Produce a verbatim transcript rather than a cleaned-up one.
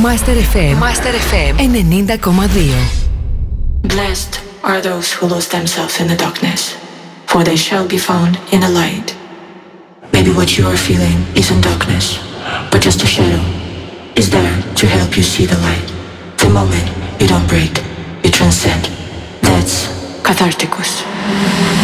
Master εφ εμ, Master εφ εμ ενενήντα κόμμα δύο. Blessed are those who lose themselves in the darkness, for they shall be found in the light. Maybe what you are feeling isn't darkness, but just a shadow is there to help you see the light. The moment you don't break, you transcend. That's Catharticus.